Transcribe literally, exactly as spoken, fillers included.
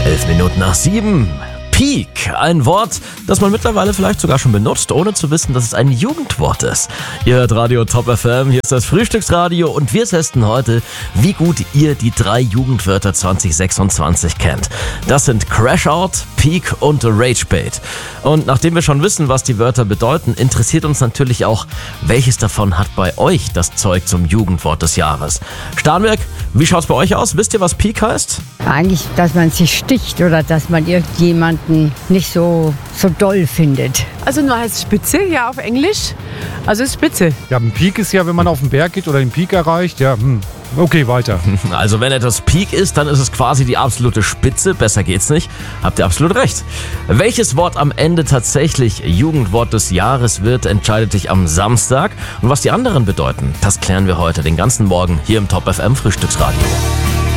Elf Minuten nach sieben. Peak, ein Wort, das man mittlerweile vielleicht sogar schon benutzt, ohne zu wissen, dass es ein Jugendwort ist. Ihr hört Radio Top F M, hier ist das Frühstücksradio und wir testen heute, wie gut ihr die drei Jugendwörter zwanzig sechsundzwanzig kennt. Das sind Crashout, Peak und Ragebait. Und nachdem wir schon wissen, was die Wörter bedeuten, interessiert uns natürlich auch, welches davon hat bei euch das Zeug zum Jugendwort des Jahres. Starnberg, wie schaut's bei euch aus? Wisst ihr, was Peak heißt? Eigentlich, dass man sich sticht oder dass man irgendjemanden nicht so, so doll findet. Also nur heißt Spitze, ja, auf Englisch. Also Spitze. Ja, ein Peak ist ja, wenn man auf den Berg geht oder den Peak erreicht. Ja, hm. Okay, weiter. Also wenn etwas Peak ist, dann ist es quasi die absolute Spitze. Besser geht's nicht. Habt ihr absolut recht. Welches Wort am Ende tatsächlich Jugendwort des Jahres wird, entscheidet sich am Samstag. Und was die anderen bedeuten, das klären wir heute den ganzen Morgen hier im Top F M Frühstücksradio.